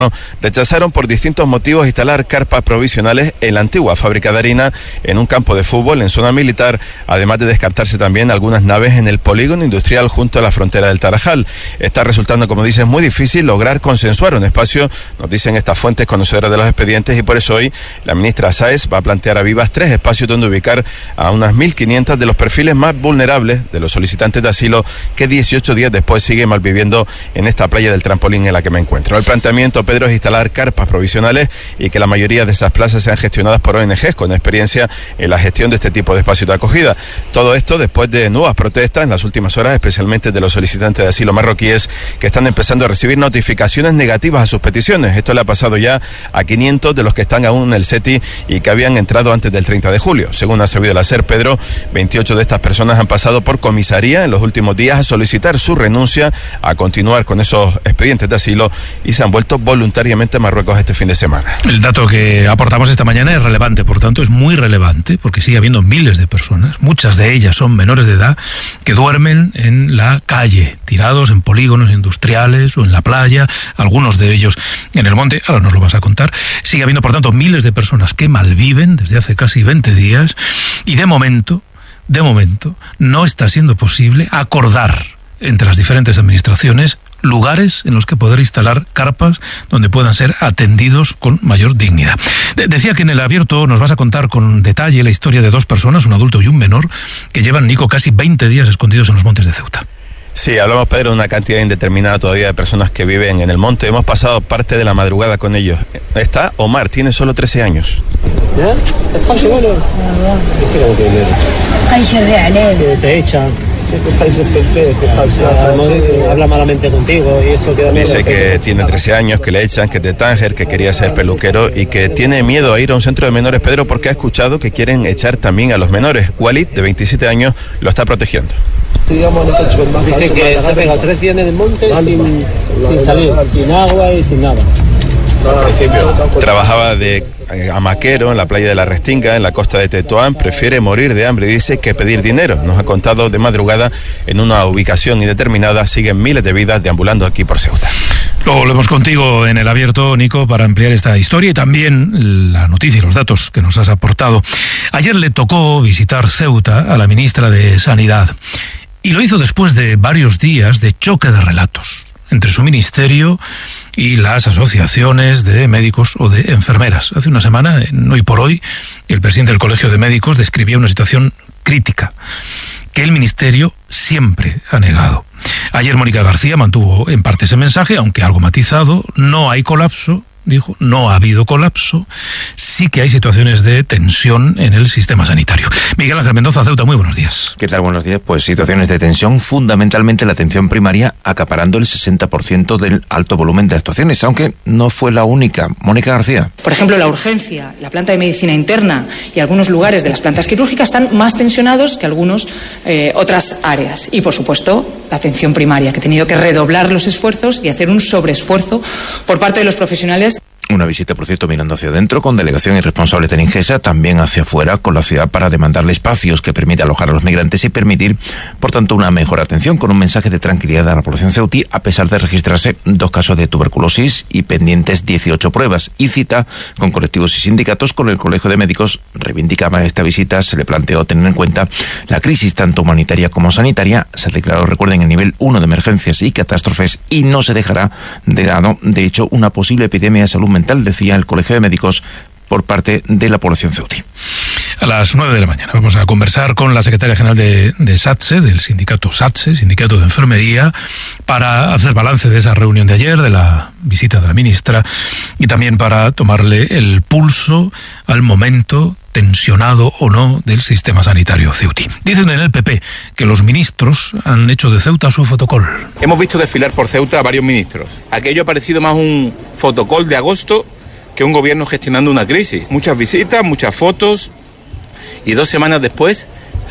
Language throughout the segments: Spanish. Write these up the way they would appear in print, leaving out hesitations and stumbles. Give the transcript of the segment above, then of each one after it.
rechazaron por distintos motivos instalar carpas provisionales en la antigua fábrica de harina, en un campo de fútbol, en zona militar, además de descartarse también algunas naves en el polígono industrial junto a la frontera del Tarajal. Está resultando, como dices, muy difícil lograr consensuar un espacio, nos dicen estas fuentes conocedoras de los expedientes, y por eso hoy la ministra Sáez va a plantear a Vivas 3 espacios donde ubicar a unas 1.500 de los perfiles más vulnerables de los solicitantes de asilo que 18 días después siguen malviviendo en esta playa del Trampolín en la que me encuentro. El planteamiento, Pedro, es instalar carpas provisionales y que la mayoría de esas plazas sean gestionadas por ONGs con experiencia en la gestión de este tipo de espacios de acogida. Todo esto después de nuevas protestas en las últimas horas, especialmente de los solicitantes de asilo marroquíes que están empezando a recibir notificaciones negativas a sus peticiones. Esto le ha pasado ya a 500 de los que están aún en el SETI y que habían entrado antes del 30 de julio. Según ha sabido la SER, Pedro, 28 de estas personas han pasado por comisaría en los últimos días a solicitar su renuncia, a continuar con esos expedientes de asilo, y se han vuelto voluntariamente a Marruecos este fin de semana. El dato que aportamos esta mañana es relevante, por tanto es muy relevante, porque sigue habiendo miles de personas, muchas de ellas son menores de edad, que duermen en la calle, tirados en polígonos industriales o en la playa, algunos de ellos en el monte, ahora nos lo vas a contar. Sigue habiendo, por tanto, miles de personas que malviven desde hace casi 20 días, y de momento, no está siendo posible acordar entre las diferentes administraciones lugares en los que poder instalar carpas donde puedan ser atendidos con mayor dignidad. Decía que en el abierto nos vas a contar con detalle la historia de dos personas, un adulto y un menor, que llevan, Nico, casi 20 días escondidos en los montes de Ceuta. Sí, hablamos, Pedro, de una cantidad indeterminada todavía de personas que viven en el monte. Hemos pasado parte de la madrugada con ellos. Está Omar, tiene solo 13 años. Te echan. Habla malamente contigo y eso queda. Dice que tiene 13 años, que le echan, que es de Tánger, que quería ser peluquero y que tiene miedo a ir a un centro de menores, Pedro, porque ha escuchado que quieren echar también a los menores. Walid, de 27 años, lo está protegiendo. Dice que se ha pegado 3 días en el monte sin salir, sin agua y sin nada. Trabajaba de hamaquero en la playa de la Restinga, en la costa de Tetuán. Prefiere morir de hambre, dice, que pedir dinero. Nos ha contado de madrugada en una ubicación indeterminada. Siguen miles de vidas deambulando aquí por Ceuta. Luego volvemos contigo en el abierto, Nico, para ampliar esta historia y también la noticia y los datos que nos has aportado. Ayer le tocó visitar Ceuta a la ministra de Sanidad y lo hizo después de varios días de choque de relatos entre su ministerio y las asociaciones de médicos o de enfermeras. Hace una semana, en Hoy por Hoy, el presidente del Colegio de Médicos describía una situación crítica que el ministerio siempre ha negado. Ayer Mónica García mantuvo en parte ese mensaje, aunque algo matizado. No hay colapso, dijo, no ha habido colapso, sí que hay situaciones de tensión en el sistema sanitario. Miguel Ángel Mendoza, Ceuta, muy buenos días. ¿Qué tal? Buenos días. Pues situaciones de tensión, fundamentalmente la atención primaria, acaparando el 60% del alto volumen de actuaciones, aunque no fue la única. Mónica García. Por ejemplo, la urgencia, la planta de medicina interna y algunos lugares de las plantas quirúrgicas están más tensionados que algunos otras áreas. Y, por supuesto, la atención primaria, que ha tenido que redoblar los esfuerzos y hacer un sobreesfuerzo por parte de los profesionales. Una visita, por cierto, mirando hacia adentro, con delegación y responsables de la Ingesa, también hacia afuera, con la ciudad, para demandarle espacios que permita alojar a los migrantes y permitir, por tanto, una mejor atención, con un mensaje de tranquilidad a la población ceutí, a pesar de registrarse 2 casos de tuberculosis y pendientes 18 pruebas. Y cita con colectivos y sindicatos. Con el Colegio de Médicos reivindicaba esta visita. Se le planteó tener en cuenta la crisis tanto humanitaria como sanitaria. Se ha declarado, recuerden, el nivel 1 de emergencias y catástrofes, y no se dejará de lado, de hecho, una posible epidemia de salud mental, decía el Colegio de Médicos, por parte de la población ceutí. A las 9 de la mañana vamos a conversar con la secretaria general de SATSE, del sindicato SATSE, Sindicato de Enfermería, para hacer balance de esa reunión de ayer, de la visita de la ministra, y también para tomarle el pulso al momento tensionado o no del sistema sanitario ceutí. Dicen en el PP que los ministros han hecho de Ceuta su fotocol. Hemos visto desfilar por Ceuta a varios ministros. Aquello ha parecido más un fotocol de agosto que un gobierno gestionando una crisis. Muchas visitas, muchas fotos y 2 semanas después,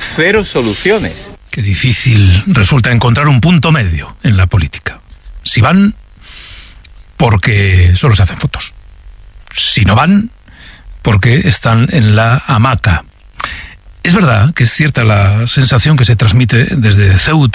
0 soluciones. Qué difícil resulta encontrar un punto medio en la política. Si van, porque solo se hacen fotos. Si no van, porque están en la hamaca. Es verdad que es cierta la sensación que se transmite desde Ceuta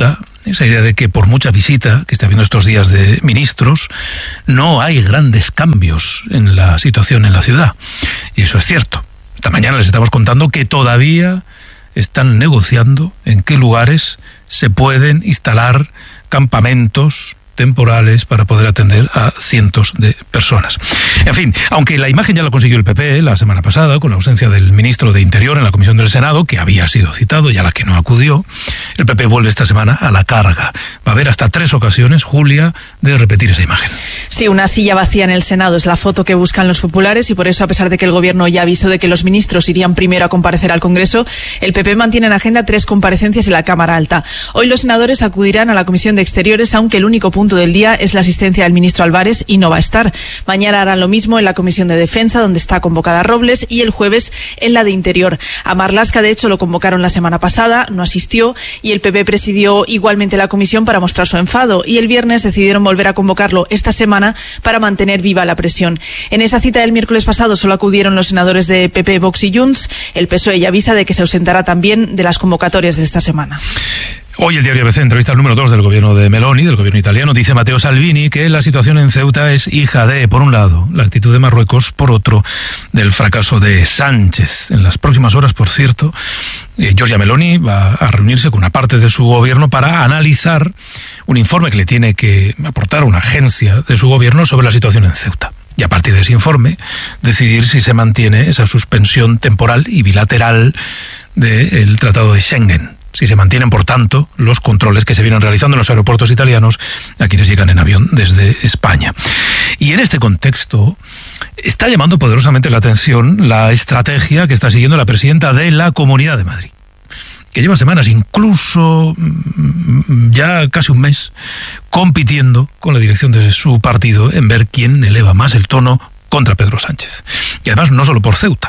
Esa idea de que por mucha visita que está habiendo estos días de ministros, no hay grandes cambios en la situación en la ciudad. Y eso es cierto. Esta mañana les estamos contando que todavía están negociando en qué lugares se pueden instalar campamentos temporales para poder atender a cientos de personas. En fin, aunque la imagen ya la consiguió el PP la semana pasada, con la ausencia del ministro de Interior en la comisión del Senado, que había sido citado y a la que no acudió, el PP vuelve esta semana a la carga. Va a haber hasta 3 ocasiones, Julia, de repetir esa imagen. Sí, una silla vacía en el Senado es la foto que buscan los populares, y por eso, a pesar de que el Gobierno ya avisó de que los ministros irían primero a comparecer al Congreso, el PP mantiene en agenda 3 comparecencias en la Cámara Alta. Hoy los senadores acudirán a la Comisión de Exteriores, aunque el único punto del día es la asistencia del ministro Álvarez, y no va a estar. Mañana harán lo mismo en la Comisión de Defensa, donde está convocada Robles, y el jueves en la de Interior. A Marlaska, de hecho, lo convocaron la semana pasada, no asistió, y el PP presidió igualmente la comisión para mostrar su enfado, y el viernes decidieron volver a convocarlo esta semana para mantener viva la presión. En esa cita del miércoles pasado solo acudieron los senadores de PP, Vox y Junts. El PSOE ya avisa de que se ausentará también de las convocatorias de esta semana. Hoy el diario ABC entrevista al número 2 del gobierno de Meloni, del gobierno italiano. Dice Matteo Salvini que la situación en Ceuta es hija de, por un lado, la actitud de Marruecos, por otro, del fracaso de Sánchez. En las próximas horas, por cierto, Giorgia Meloni va a reunirse con una parte de su gobierno para analizar un informe que le tiene que aportar una agencia de su gobierno sobre la situación en Ceuta. Y a partir de ese informe, decidir si se mantiene esa suspensión temporal y bilateral del Tratado de Schengen. Si se mantienen, por tanto, los controles que se vienen realizando en los aeropuertos italianos a quienes llegan en avión desde España. Y en este contexto está llamando poderosamente la atención la estrategia que está siguiendo la presidenta de la Comunidad de Madrid, que lleva semanas, incluso ya casi un mes, compitiendo con la dirección de su partido en ver quién eleva más el tono contra Pedro Sánchez. Y además no solo por Ceuta.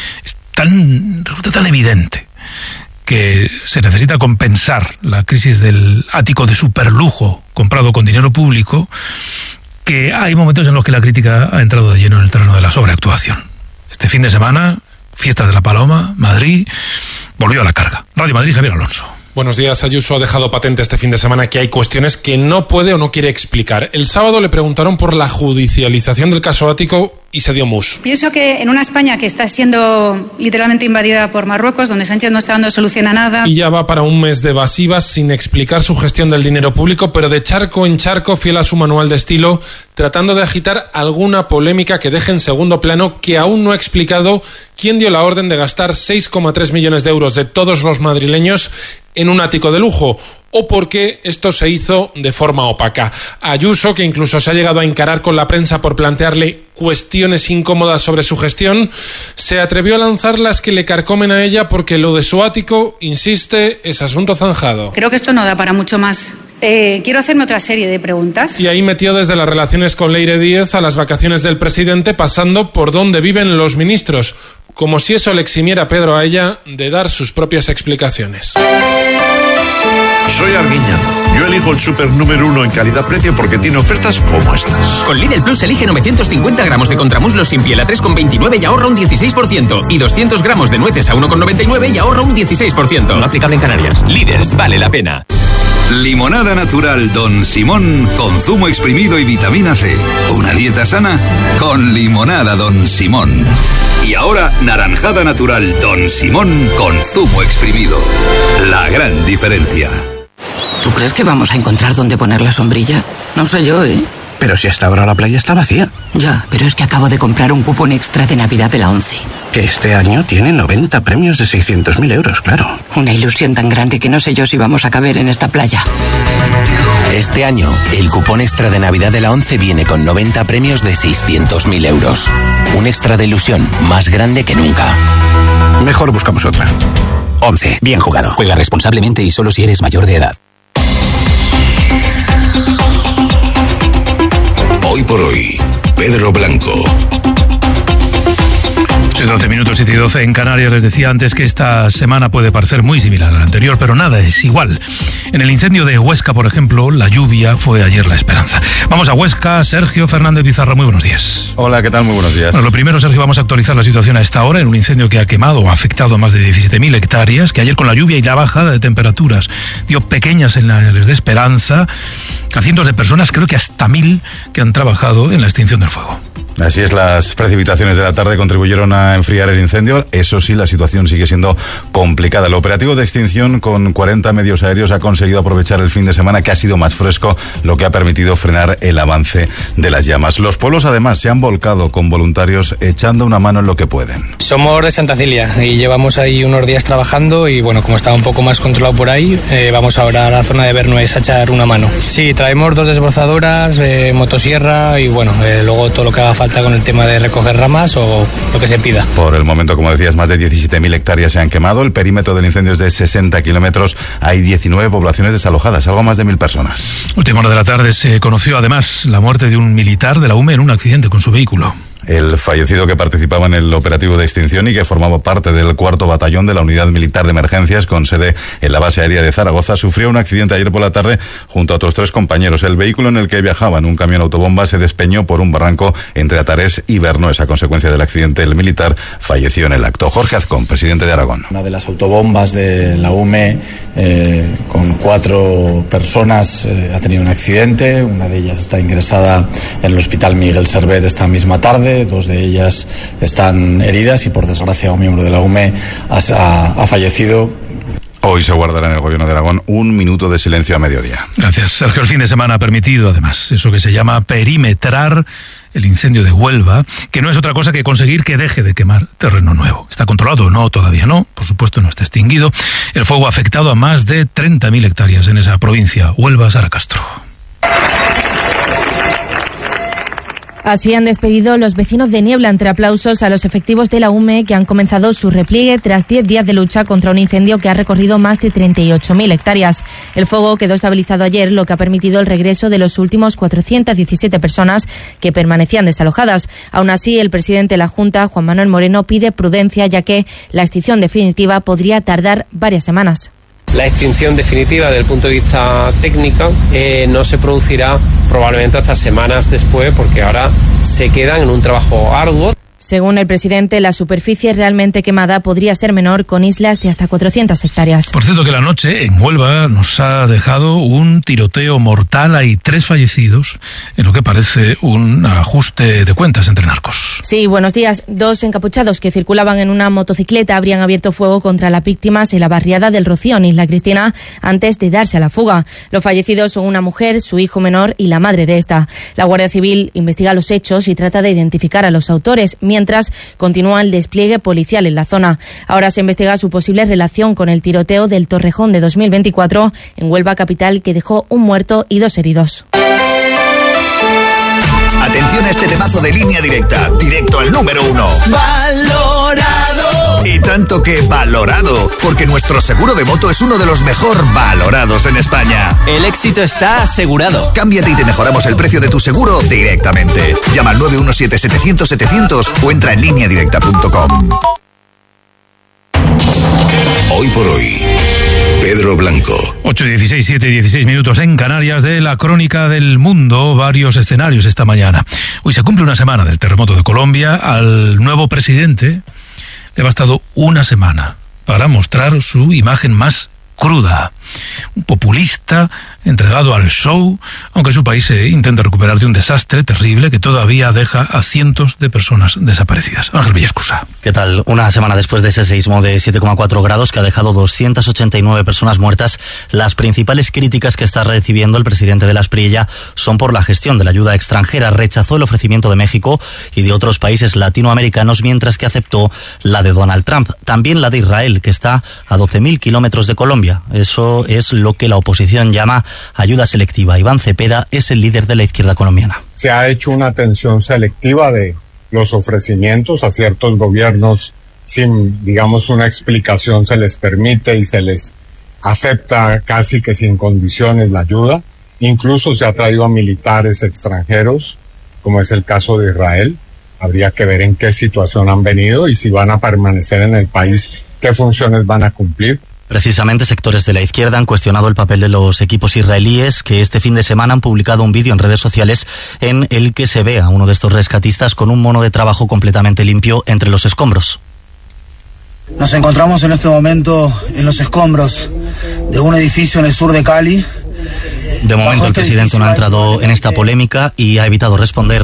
Resulta tan evidente que se necesita compensar la crisis del ático de superlujo comprado con dinero público, que hay momentos en los que la crítica ha entrado de lleno en el terreno de la sobreactuación. Este fin de semana, Fiesta de la Paloma, Madrid, volvió a la carga. Radio Madrid, Javier Alonso. Buenos días. Ayuso ha dejado patente este fin de semana que hay cuestiones que no puede o no quiere explicar. El sábado le preguntaron por la judicialización del caso ático y se dio mus. Pienso que en una España que está siendo literalmente invadida por Marruecos, donde Sánchez no está dando solución a nada. Y ya va para un mes de evasivas sin explicar su gestión del dinero público, pero de charco en charco, fiel a su manual de estilo, tratando de agitar alguna polémica que deje en segundo plano que aún no ha explicado quién dio la orden de gastar 6,3 millones de euros de todos los madrileños en un ático de lujo, o por qué esto se hizo de forma opaca. Ayuso, que incluso se ha llegado a encarar con la prensa por plantearle cuestiones incómodas sobre su gestión, se atrevió a lanzar las que le carcomen a ella porque lo de su ático, insiste, es asunto zanjado. Creo que esto no da para mucho más. Quiero hacerme otra serie de preguntas. Y ahí metió desde las relaciones con Leire Díez a las vacaciones del presidente, pasando por dónde viven los ministros, como si eso le eximiera a Pedro a ella de dar sus propias explicaciones. Soy Arguiñano. Yo elijo el súper número 1 en calidad-precio porque tiene ofertas como estas. Con Lidl Plus elige 950 gramos de contramuslo sin piel a 3,29 y ahorra un 16%. Y 200 gramos de nueces a 1,99 y ahorra un 16%. No aplicable en Canarias. Lidl, vale la pena. Limonada natural Don Simón con zumo exprimido y vitamina C. Una dieta sana con limonada Don Simón. Y ahora naranjada natural Don Simón con zumo exprimido. La gran diferencia. ¿Tú crees que vamos a encontrar dónde poner la sombrilla? No sé yo, ¿eh? Pero si hasta ahora la playa está vacía. Ya, pero es que acabo de comprar un cupón extra de Navidad de la ONCE. Que este año tiene 90 premios de 600.000 euros, claro. Una ilusión tan grande que no sé yo si vamos a caber en esta playa. Este año, el cupón extra de Navidad de la ONCE viene con 90 premios de 600.000 euros. Un extra de ilusión más grande que nunca. Mejor buscamos otra. ONCE, bien jugado. Juega responsablemente y solo si eres mayor de edad. Hoy por hoy, Pedro Blanco. 8:12 minutos, 7:12 en Canarias. Les decía antes que esta semana puede parecer muy similar a la anterior, pero nada es igual. En el incendio de Huesca, por ejemplo, la lluvia fue ayer la esperanza. Vamos a Huesca. Sergio Fernández Pizarro, muy buenos días. Hola, ¿qué tal? Muy buenos días. Bueno, lo primero, Sergio, vamos a actualizar la situación a esta hora en un incendio que ha quemado o ha afectado a más de 17.000 hectáreas, que ayer con la lluvia y la bajada de temperaturas dio pequeñas señales de esperanza a cientos de personas, creo que hasta 1.000, que han trabajado en la extinción del fuego. Así es, las precipitaciones de la tarde contribuyeron a enfriar el incendio. Eso sí, la situación sigue siendo complicada. El operativo de extinción con 40 medios aéreos ha conseguido aprovechar el fin de semana, que ha sido más fresco, lo que ha permitido frenar el avance de las llamas. Los pueblos, además, se han volcado con voluntarios echando una mano en lo que pueden. Somos de Santa Cilia y llevamos ahí unos días trabajando y, bueno, como estaba un poco más controlado por ahí, vamos ahora a la zona de Bernués a echar una mano. Sí, traemos 2 desbrozadoras, motosierra y, bueno, luego todo lo que haga falta con el tema de recoger ramas o lo que se pida. Por el momento, como decías, más de 17.000 hectáreas se han quemado. El perímetro del incendio es de 60 kilómetros. Hay 19 poblaciones desalojadas, algo más de 1.000 personas. Última hora de la tarde se conoció además la muerte de un militar de la UME en un accidente con su vehículo. El fallecido, que participaba en el operativo de extinción y que formaba parte del 4º batallón de la Unidad Militar de Emergencias con sede en la base aérea de Zaragoza, sufrió un accidente ayer por la tarde junto a otros 3 compañeros. El vehículo en el que viajaban, un camión autobomba, se despeñó por un barranco entre Atarés y Bernués. A consecuencia del accidente, el militar falleció en el acto. Jorge Azcón, presidente de Aragón. Una de las autobombas de la UME con 4 personas ha tenido un accidente. Una de ellas está ingresada en el Hospital Miguel Servet esta misma tarde. 2 de ellas están heridas y, por desgracia, un miembro de la UME ha fallecido. Hoy se guardará en el Gobierno de Aragón un minuto de silencio a mediodía. Gracias, Sergio. El fin de semana ha permitido, además, eso que se llama perimetrar el incendio de Huelva, que no es otra cosa que conseguir que deje de quemar terreno nuevo. ¿Está controlado? No, todavía no. Por supuesto, no está extinguido. El fuego ha afectado a más de 30.000 hectáreas en esa provincia. Huelva, Sara Castro. Así han despedido los vecinos de Niebla entre aplausos a los efectivos de la UME, que han comenzado su repliegue tras 10 días de lucha contra un incendio que ha recorrido más de 38.000 hectáreas. El fuego quedó estabilizado ayer, lo que ha permitido el regreso de los últimos 417 personas que permanecían desalojadas. Aún así, el presidente de la Junta, Juan Manuel Moreno, pide prudencia, ya que la extinción definitiva podría tardar varias semanas. La extinción definitiva desde el punto de vista técnico no se producirá probablemente hasta semanas después, porque ahora se quedan en un trabajo arduo. Según el presidente, la superficie realmente quemada podría ser menor, con islas de hasta 400 hectáreas. Por cierto, que la noche en Huelva nos ha dejado un tiroteo mortal. Hay 3 fallecidos en lo que parece un ajuste de cuentas entre narcos. Sí, buenos días. 2 encapuchados que circulaban en una motocicleta habrían abierto fuego contra las víctimas en la barriada del Rocío, en Isla Cristina, antes de darse a la fuga. Los fallecidos son una mujer, su hijo menor y la madre de esta. La Guardia Civil investiga los hechos y trata de identificar a los autores, mientras continúa el despliegue policial en la zona. Ahora se investiga su posible relación con el tiroteo del Torrejón de 2024 en Huelva capital, que dejó un muerto y 2 heridos. Atención a este temazo de Línea Directa, directo al número 1. ¡Valorado! Y tanto que valorado, porque nuestro seguro de moto es uno de los mejor valorados en España. El éxito está asegurado. Cámbiate y te mejoramos el precio de tu seguro directamente. Llama al 917-700-700 o entra en lineadirecta.com. Hoy por hoy, Pedro Blanco. 8:16, 7:16 minutos en Canarias, de la crónica del mundo. Varios escenarios esta mañana. Hoy se cumple una semana del terremoto de Colombia. Al nuevo presidente le ha bastado una semana para mostrar su imagen más cruda. Un populista entregado al show, aunque su país se intenta recuperar de un desastre terrible que todavía deja a cientos de personas desaparecidas. Ángel Villescusa. ¿Qué tal? Una semana después de ese seísmo de 7,4 grados que ha dejado 289 personas muertas, las principales críticas que está recibiendo el presidente de la Asprilla son por la gestión de la ayuda extranjera. Rechazó el ofrecimiento de México y de otros países latinoamericanos, mientras que aceptó la de Donald Trump. También la de Israel, que está a 12.000 kilómetros de Colombia. Eso es lo que la oposición llama ayuda selectiva. Iván Cepeda es el líder de la izquierda colombiana. Se ha hecho una atención selectiva de los ofrecimientos a ciertos gobiernos sin, digamos, una explicación. Se les permite y se les acepta casi que sin condiciones la ayuda. Incluso se ha traído a militares extranjeros, como es el caso de Israel. Habría que ver en qué situación han venido y si van a permanecer en el país, qué funciones van a cumplir. Precisamente sectores de la izquierda han cuestionado el papel de los equipos israelíes que este fin de semana han publicado un vídeo en redes sociales en el que se ve a uno de estos rescatistas con un mono de trabajo completamente limpio entre los escombros. Nos encontramos en este momento en los escombros de un edificio en el sur de Cali. De momento el presidente no ha entrado en esta polémica y ha evitado responder.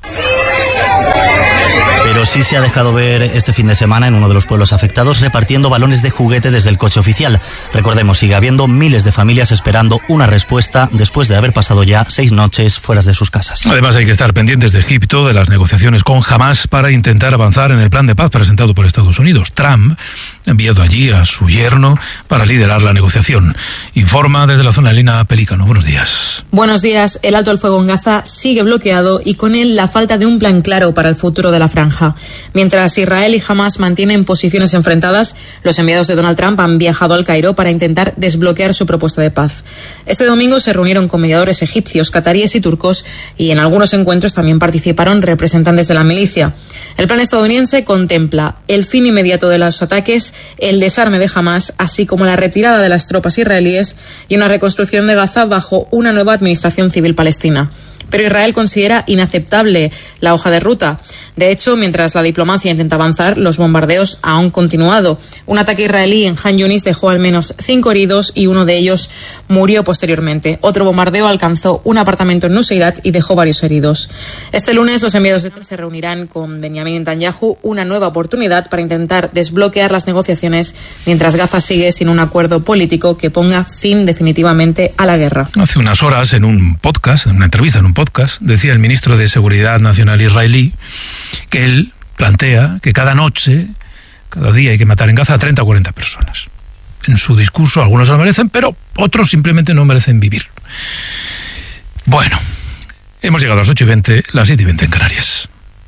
Pero sí se ha dejado ver este fin de semana en uno de los pueblos afectados repartiendo balones de juguete desde el coche oficial. Recordemos, sigue habiendo miles de familias esperando una respuesta después de haber pasado ya 6 noches fuera de sus casas. Además hay que estar pendientes de Egipto, de las negociaciones con Hamás para intentar avanzar en el plan de paz presentado por Estados Unidos. Trump ha enviado allí a su yerno para liderar la negociación. Informa desde la zona de Lina Pelícano. Buenos días. Buenos días. El alto al fuego en Gaza sigue bloqueado y con él la falta de un plan claro para el futuro de la franja. Mientras Israel y Hamás mantienen posiciones enfrentadas, los enviados de Donald Trump han viajado al Cairo para intentar desbloquear su propuesta de paz. Este domingo se reunieron con mediadores egipcios, cataríes y turcos y en algunos encuentros también participaron representantes de la milicia. El plan estadounidense contempla el fin inmediato de los ataques, el desarme de Hamás, así como la retirada de las tropas israelíes y una reconstrucción de Gaza bajo una nueva administración civil palestina. Pero Israel considera inaceptable la hoja de ruta. De hecho, mientras la diplomacia intenta avanzar, los bombardeos han continuado. Un ataque israelí en Han Yunis dejó al menos 5 heridos y uno de ellos murió posteriormente. Otro bombardeo alcanzó un apartamento en Nuseirat y dejó varios heridos. Este lunes los enviados de Trump se reunirán con Benjamin Netanyahu, una nueva oportunidad para intentar desbloquear las negociaciones mientras Gaza sigue sin un acuerdo político que ponga fin definitivamente a la guerra. Hace unas horas en un podcast, en una entrevista en un podcast, decía el ministro de Seguridad Nacional israelí que él plantea que cada noche, cada día hay que matar en Gaza a 30 o 40 personas. En su discurso algunos lo merecen, pero otros simplemente no merecen vivir. Bueno, hemos llegado a las 8:20, las 7:20 en Canarias.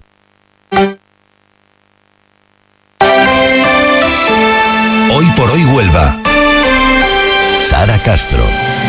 Hoy por hoy Huelva. Sara Castro.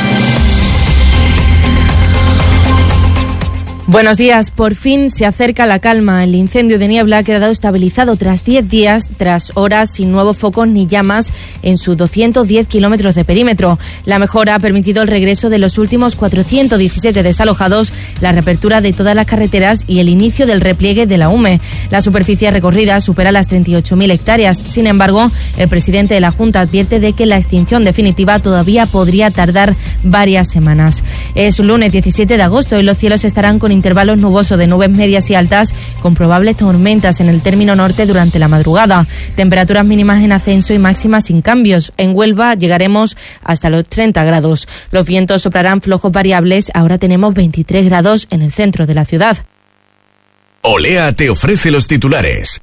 Buenos días. Por fin se acerca la calma. El incendio de Niebla ha quedado estabilizado tras 10 días, tras horas sin nuevos focos ni llamas en sus 210 kilómetros de perímetro. La mejora ha permitido el regreso de los últimos 417 desalojados, la reapertura de todas las carreteras y el inicio del repliegue de la UME. La superficie recorrida supera las 38.000 hectáreas. Sin embargo, el presidente de la Junta advierte de que la extinción definitiva todavía podría tardar varias semanas. Es lunes 17 de agosto y los cielos estarán con intervalos nubosos de nubes medias y altas con probables tormentas en el término norte durante la madrugada. Temperaturas mínimas en ascenso y máximas sin cambios. En Huelva llegaremos hasta los 30 grados. Los vientos soplarán flojos variables. Ahora tenemos 23 grados en el centro de la ciudad. Olea te ofrece los titulares.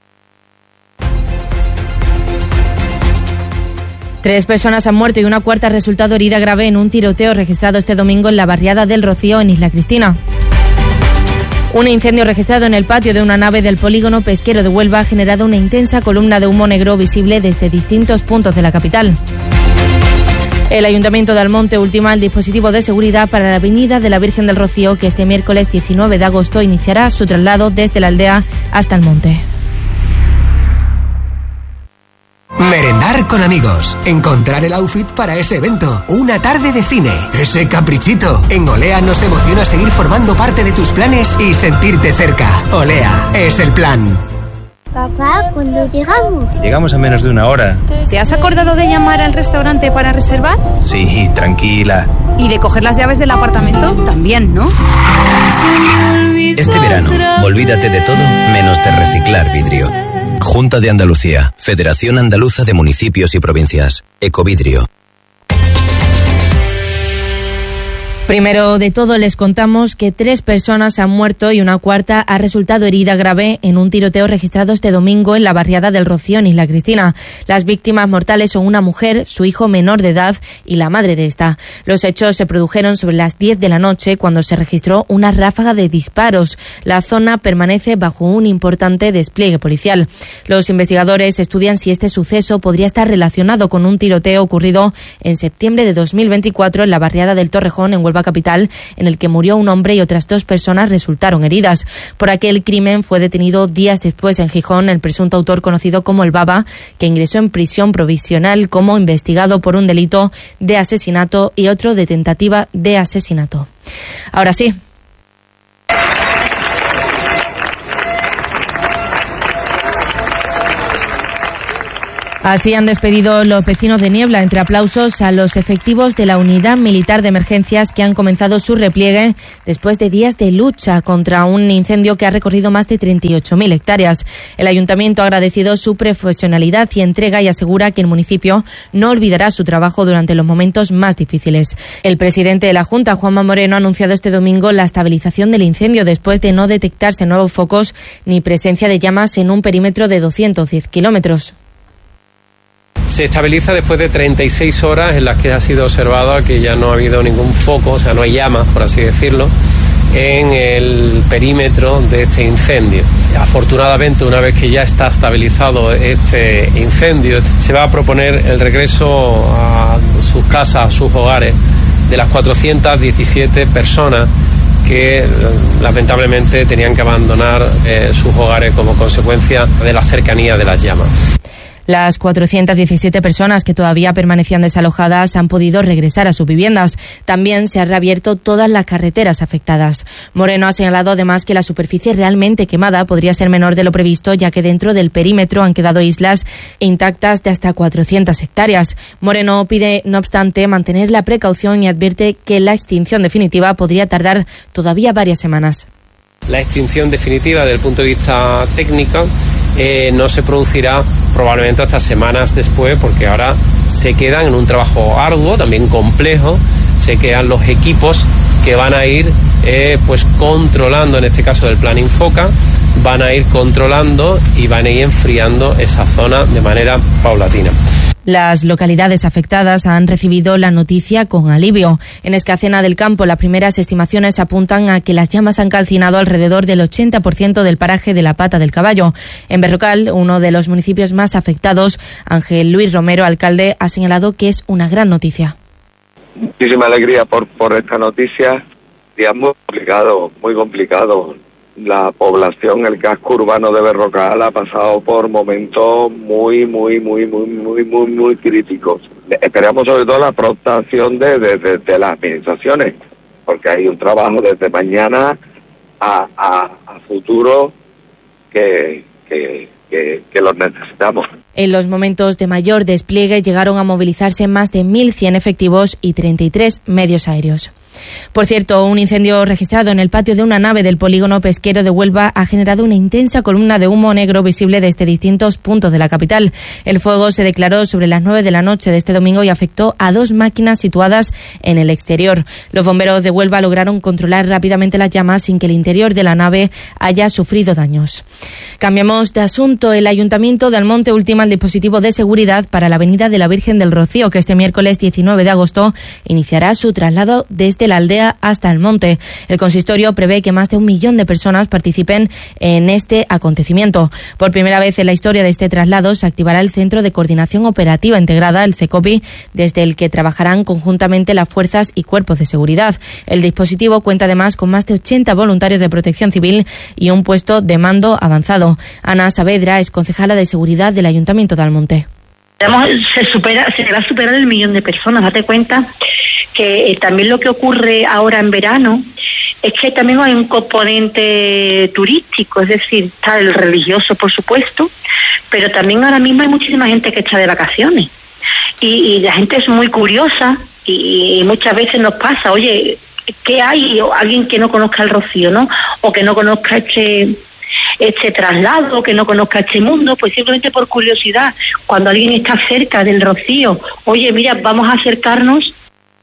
3 personas han muerto y una cuarta ha resultado herida grave en un tiroteo registrado este domingo en la barriada del Rocío, en Isla Cristina. Un incendio registrado en el patio de una nave del polígono pesquero de Huelva ha generado una intensa columna de humo negro visible desde distintos puntos de la capital. El Ayuntamiento de Almonte ultima el dispositivo de seguridad para la Avenida de la Virgen del Rocío, que este miércoles 19 de agosto iniciará su traslado desde la aldea hasta Almonte. Merendar con amigos, encontrar el outfit para ese evento, una tarde de cine, ese caprichito. En Olea nos emociona seguir formando parte de tus planes y sentirte cerca. Olea es el plan. Papá, ¿cuándo llegamos? Llegamos a menos de una hora. ¿Te has acordado de llamar al restaurante para reservar? Sí, tranquila. ¿Y de coger las llaves del apartamento? También, ¿no? Este verano, olvídate de todo menos de reciclar vidrio. Junta de Andalucía, Federación Andaluza de Municipios y Provincias, Ecovidrio. Primero de todo les contamos que 3 personas han muerto y una cuarta ha resultado herida grave en un tiroteo registrado este domingo en la barriada del Rocío, en Isla Cristina. Las víctimas mortales son una mujer, su hijo menor de edad y la madre de esta. Los hechos se produjeron sobre las 10 de la noche cuando se registró una ráfaga de disparos. La zona permanece bajo un importante despliegue policial. Los investigadores estudian si este suceso podría estar relacionado con un tiroteo ocurrido en septiembre de 2024 en la barriada del Torrejón, en Huelva Huelva capital, en el que murió un hombre y otras 2 personas resultaron heridas. Por aquel crimen fue detenido días después en Gijón el presunto autor conocido como el Baba, que ingresó en prisión provisional como investigado por un delito de asesinato y otro de tentativa de asesinato. Ahora sí. Así han despedido los vecinos de Niebla, entre aplausos a los efectivos de la Unidad Militar de Emergencias que han comenzado su repliegue después de días de lucha contra un incendio que ha recorrido más de 38.000 hectáreas. El ayuntamiento ha agradecido su profesionalidad y entrega y asegura que el municipio no olvidará su trabajo durante los momentos más difíciles. El presidente de la Junta, Juanma Moreno, ha anunciado este domingo la estabilización del incendio después de no detectarse nuevos focos ni presencia de llamas en un perímetro de 210 kilómetros. Se estabiliza después de 36 horas en las que ha sido observado que ya no ha habido ningún foco, o sea, no hay llamas, por así decirlo, en el perímetro de este incendio. Afortunadamente, una vez que ya está estabilizado este incendio, se va a proponer el regreso a sus casas, a sus hogares, de las 417 personas que lamentablemente tenían que abandonar sus hogares como consecuencia de la cercanía de las llamas. Las 417 personas que todavía permanecían desalojadas han podido regresar a sus viviendas. También se han reabierto todas las carreteras afectadas. Moreno ha señalado además que la superficie realmente quemada podría ser menor de lo previsto, ya que dentro del perímetro han quedado islas intactas de hasta 400 hectáreas. Moreno pide, no obstante, mantener la precaución y advierte que la extinción definitiva podría tardar todavía varias semanas. La extinción definitiva desde el punto de vista técnico no se producirá probablemente hasta semanas después, porque ahora se quedan en un trabajo arduo, también complejo, se quedan los equipos que van a ir pues controlando, en este caso del plan Infoca, van a ir controlando y van a ir enfriando esa zona de manera paulatina. Las localidades afectadas han recibido la noticia con alivio. En Escacena del Campo, las primeras estimaciones apuntan a que las llamas han calcinado alrededor del 80% del paraje de la Pata del Caballo. En Berrocal, uno de los municipios más afectados, Ángel Luis Romero, alcalde, ha señalado que es una gran noticia. Muchísima alegría por esta noticia. Día muy complicado. La población, el casco urbano de Berrocal ha pasado por momentos muy críticos. Esperamos sobre todo la aportación de las administraciones, porque hay un trabajo desde mañana a futuro que los necesitamos. En los momentos de mayor despliegue llegaron a movilizarse más de 1.100 efectivos y 33 medios aéreos. Por cierto, un incendio registrado en el patio de una nave del polígono pesquero de Huelva ha generado una intensa columna de humo negro visible desde distintos puntos de la capital. El fuego se declaró sobre las 9 de la noche de este domingo y afectó a 2 máquinas situadas en el exterior. Los bomberos de Huelva lograron controlar rápidamente las llamas sin que el interior de la nave haya sufrido daños. Cambiamos de asunto. El Ayuntamiento de Almonte ultima el dispositivo de seguridad para la Avenida de la Virgen del Rocío, que este miércoles 19 de agosto iniciará su traslado desde la aldea hasta el monte. El consistorio prevé que más de 1 millón de personas participen en este acontecimiento. Por primera vez en la historia de este traslado se activará el Centro de Coordinación Operativa Integrada, el CECOPI, desde el que trabajarán conjuntamente las fuerzas y cuerpos de seguridad. El dispositivo cuenta además con más de 80 voluntarios de protección civil y un puesto de mando avanzado. Ana Saavedra es concejala de seguridad del Ayuntamiento de Almonte. Se va a superar el 1 millón de personas. Date cuenta que también lo que ocurre ahora en verano es que también hay un componente turístico, es decir, está el religioso, por supuesto, pero también ahora mismo hay muchísima gente que está de vacaciones y la gente es muy curiosa y muchas veces nos pasa, oye, ¿qué hay? O alguien que no conozca el Rocío, ¿no? O que no conozca este traslado, que no conozca este mundo, pues simplemente por curiosidad, cuando alguien está cerca del Rocío, oye, mira, vamos a acercarnos.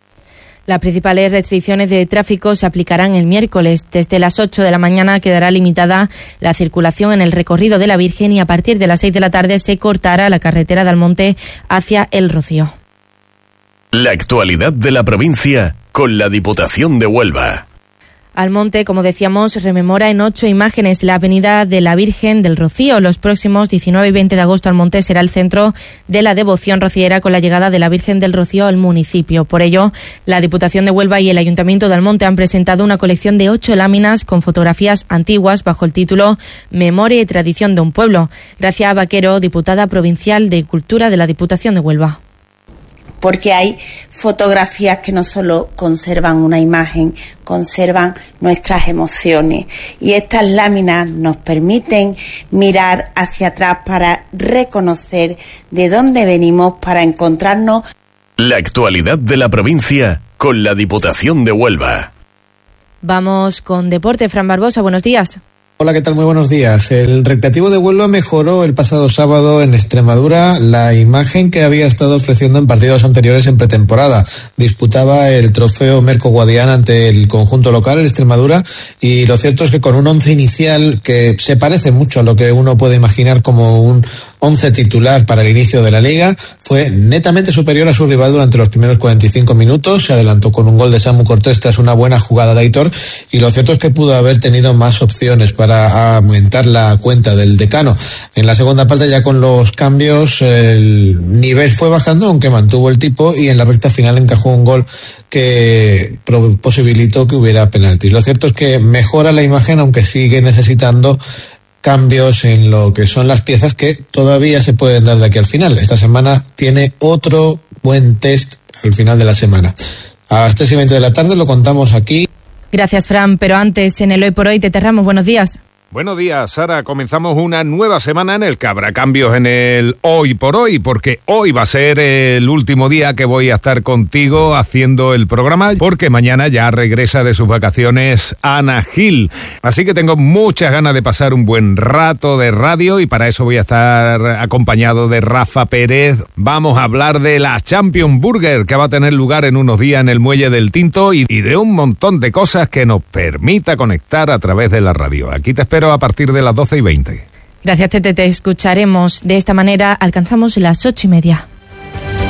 Las principales restricciones de tráfico se aplicarán el miércoles. Desde las 8 de la mañana quedará limitada la circulación en el recorrido de la Virgen y a partir de las 6 de la tarde se cortará la carretera de Almonte hacia el Rocío. La actualidad de la provincia con la Diputación de Huelva. Almonte, como decíamos, rememora en 8 imágenes la avenida de la Virgen del Rocío. Los próximos 19 y 20 de agosto Almonte será el centro de la devoción rociera con la llegada de la Virgen del Rocío al municipio. Por ello, la Diputación de Huelva y el Ayuntamiento de Almonte han presentado una colección de 8 láminas con fotografías antiguas bajo el título Memoria y Tradición de un Pueblo. Gracia Vaquero, diputada provincial de Cultura de la Diputación de Huelva. Porque hay fotografías que no solo conservan una imagen, conservan nuestras emociones. Y estas láminas nos permiten mirar hacia atrás para reconocer de dónde venimos, para encontrarnos. La actualidad de la provincia con la Diputación de Huelva. Vamos con deporte. Fran Barbosa, buenos días. Hola, ¿qué tal? Muy buenos días. El Recreativo de Huelva mejoró el pasado sábado en Extremadura la imagen que había estado ofreciendo en partidos anteriores en pretemporada. Disputaba el trofeo Merco Guadiana ante el conjunto local, el Extremadura, y lo cierto es que con un 11 inicial que se parece mucho a lo que uno puede imaginar como un 11 titular para el inicio de la liga, fue netamente superior a su rival durante los primeros 45 minutos. Se adelantó con un gol de Samu Cortés tras una buena jugada de Aitor, y lo cierto es que pudo haber tenido más opciones para aumentar la cuenta del decano. En la segunda parte, ya con los cambios, el nivel fue bajando, aunque mantuvo el tipo, y en la recta final encajó un gol que posibilitó que hubiera penaltis. Lo cierto es que mejora la imagen, aunque sigue necesitando cambios en lo que son las piezas que todavía se pueden dar de aquí al final. Esta semana tiene otro buen test al final de la semana. A las 3:20 de la tarde lo contamos aquí. Gracias, Fran, pero antes, en el Hoy por Hoy, Tete Ramos, buenos días. Buenos días, Sara. Comenzamos una nueva semana en el que habrá cambios en el Hoy por Hoy, porque hoy va a ser el último día que voy a estar contigo haciendo el programa, porque mañana ya regresa de sus vacaciones Ana Gil. Así que tengo muchas ganas de pasar un buen rato de radio, y para eso voy a estar acompañado de Rafa Pérez. Vamos a hablar de la Champions Burger, que va a tener lugar en unos días en el Muelle del Tinto, y de un montón de cosas que nos permita conectar a través de la radio. Aquí te espero a partir de las 12:20. Gracias, Tete. Te escucharemos. De esta manera alcanzamos las 8:30.